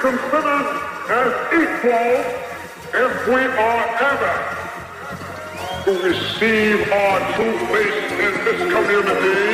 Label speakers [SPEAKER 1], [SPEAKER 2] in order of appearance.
[SPEAKER 1] considered as equal if we are ever to receive our true place in this community.